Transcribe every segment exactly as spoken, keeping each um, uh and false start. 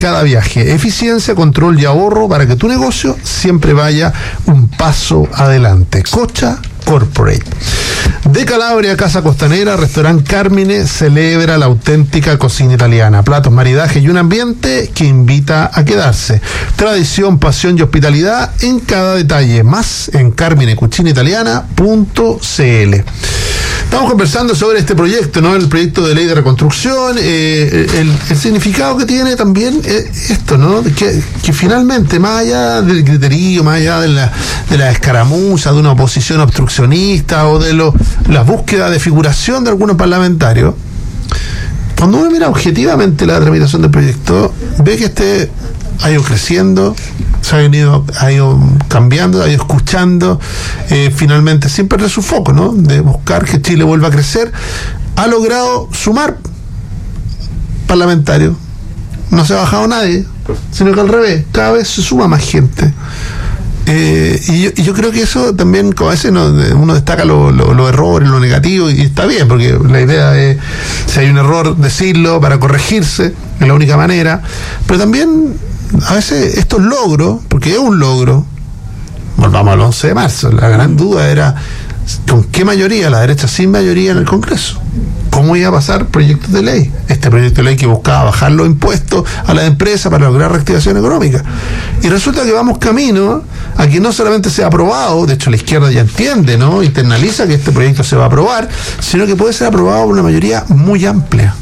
cada viaje. Eficiencia, control y ahorro para que tu negocio siempre vaya un paso adelante. Cocha Corporate. De Calabria, Casa Costanera, Restaurante Carmine celebra la auténtica cocina italiana. Platos, maridajes y un ambiente que invita a quedarse. Tradición, pasión y hospitalidad en cada detalle. Más en carmine cucina italiana punto c l. Estamos conversando sobre este proyecto, ¿no? El proyecto de ley de reconstrucción, eh, el, el significado que tiene también eh, esto, ¿no? Que, que finalmente, más allá del criterio, más allá de la, de la escaramuza, de una oposición obstruccionista o de lo, la búsqueda de figuración de algunos parlamentarios, cuando uno mira objetivamente la tramitación del proyecto, ve que este ha ido creciendo, se ha venido, ha ido cambiando, ha ido escuchando, eh, finalmente sin perder su foco, ¿no? De buscar que Chile vuelva a crecer. Ha logrado sumar parlamentarios, no se ha bajado nadie, sino que al revés, cada vez se suma más gente. Eh, y, yo, y yo creo que eso también, como a veces no, uno destaca los lo, lo errores, lo negativo, y está bien, porque la idea es, si hay un error, decirlo para corregirse, es la única manera. Pero también a veces estos logros, porque es un logro, volvamos al once de marzo, la gran duda era con qué mayoría, la derecha sin mayoría en el Congreso, cómo iba a pasar proyectos de ley, este proyecto de ley que buscaba bajar los impuestos a las empresas para lograr reactivación económica, y resulta que vamos camino a que no solamente sea aprobado, de hecho la izquierda ya entiende, ¿no? Internaliza que este proyecto se va a aprobar, sino que puede ser aprobado por una mayoría muy amplia.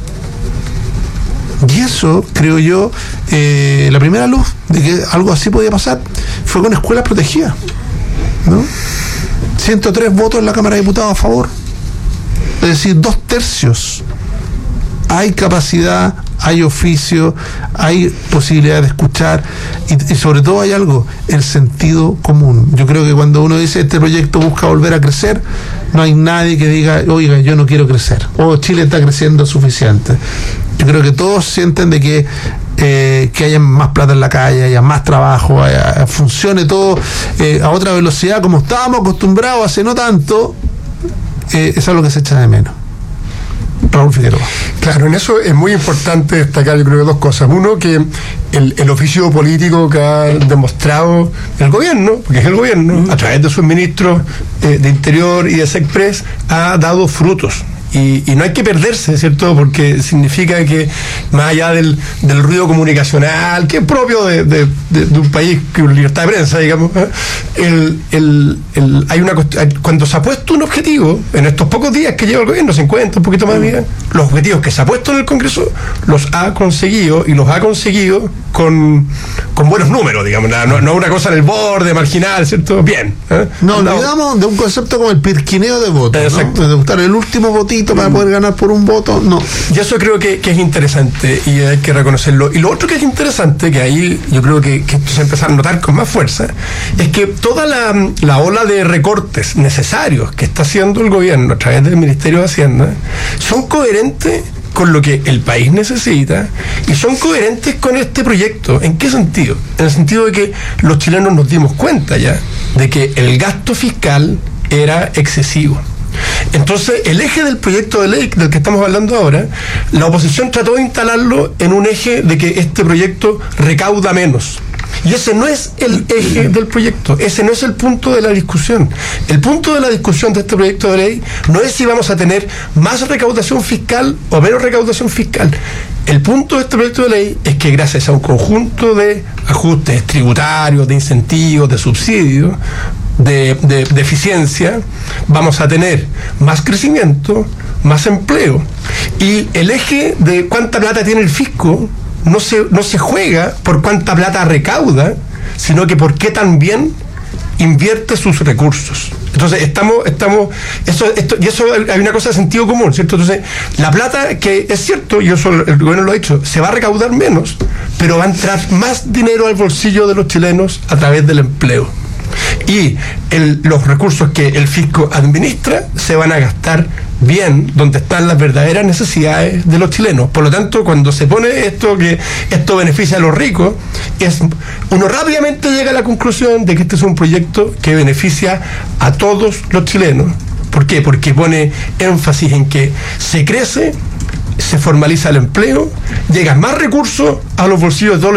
Y eso, creo yo, eh, la primera luz de que algo así podía pasar fue con escuelas protegidas, ¿no? ciento tres votos en la Cámara de Diputados a favor, es decir, dos tercios. Hay capacidad, hay oficio, hay posibilidad de escuchar, y, y sobre todo hay algo, el sentido común. Yo creo que cuando uno dice este proyecto busca volver a crecer, no hay nadie que diga, oiga, yo no quiero crecer, o Chile está creciendo suficiente. Yo creo que todos sienten de que eh, que haya más plata en la calle, haya más trabajo, haya, funcione todo eh, a otra velocidad como estábamos acostumbrados hace no tanto. Eh, eso es lo que se echa de menos. Raúl Figueroa. Claro, en eso es muy importante destacar, yo creo que dos cosas. Uno, que el, el oficio político que ha demostrado el gobierno, porque es el gobierno, a través de sus ministros eh, de Interior y de SECPRES, ha dado frutos. Y, y no hay que perderse, ¿cierto? Porque significa que más allá del, del ruido comunicacional, que es propio de, de, de, de un país con libertad de prensa, digamos, ¿eh? el, el, el, hay una cuando se ha puesto un objetivo, en estos pocos días que lleva el gobierno, cincuenta, un poquito más días, los objetivos que se ha puesto en el Congreso, los ha conseguido, y los ha conseguido con, con buenos números, digamos, no, no una cosa en el borde, marginal, ¿cierto? Bien. ¿eh? No olvidamos de un concepto como el pirquineo de votos, exacto, ¿no? De buscar el último votito para poder ganar por un voto, no. Y eso creo que, que es interesante y hay que reconocerlo. Y lo otro que es interesante, que ahí yo creo que, que esto se empieza a notar con más fuerza, es que toda la, la ola de recortes necesarios que está haciendo el gobierno a través del Ministerio de Hacienda son coherentes con lo que el país necesita y son coherentes con este proyecto. ¿En qué sentido? En el sentido de que los chilenos nos dimos cuenta ya de que el gasto fiscal era excesivo. Entonces, el eje del proyecto de ley del que estamos hablando ahora, la oposición trató de instalarlo en un eje de que este proyecto recauda menos. Y ese no es el eje del proyecto, ese no es el punto de la discusión. El punto de la discusión de este proyecto de ley no es si vamos a tener más recaudación fiscal o menos recaudación fiscal. El punto de este proyecto de ley es que gracias a un conjunto de ajustes tributarios, de incentivos, de subsidios, de, de, de eficiencia, vamos a tener más crecimiento, más empleo. Y el eje de cuánta plata tiene el fisco no se, no se juega por cuánta plata recauda, sino que por qué tan bien invierte sus recursos. Entonces estamos, estamos, eso, esto, y eso hay una cosa de sentido común, ¿cierto? Entonces, la plata, que es cierto, y eso el gobierno lo ha dicho, se va a recaudar menos, pero va a entrar más dinero al bolsillo de los chilenos a través del empleo. Y el, los recursos que el fisco administra se van a gastar bien donde están las verdaderas necesidades de los chilenos. Por lo tanto, cuando se pone esto, que esto beneficia a los ricos, es, uno rápidamente llega a la conclusión de que este es un proyecto que beneficia a todos los chilenos. ¿Por qué? Porque pone énfasis en que se crece se formaliza el empleo, llegan más recursos a los bolsillos de todos los